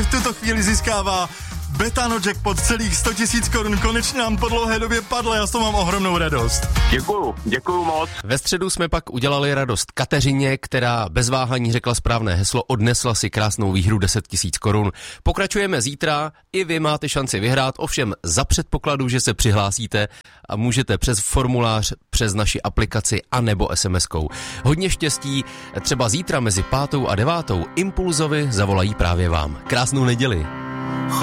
V tuto chvíli získává Betano Jackpot celých 100 000 korun. Konečně nám po dlouhé době padlo, já z toho mám ohromnou radost. Děkuju moc. Ve středu jsme pak udělali radost Kateřině, která bez váhání řekla správné heslo, odnesla si krásnou výhru 10 000 korun. Pokračujeme zítra, i vy máte šanci vyhrát, ovšem za předpokladu, že se přihlásíte a můžete přes formulář, přes naši aplikaci a nebo SMS-kou. Hodně štěstí, třeba zítra mezi 5. a 9. Impulzovi zavolají právě vám. Krásnou neděli.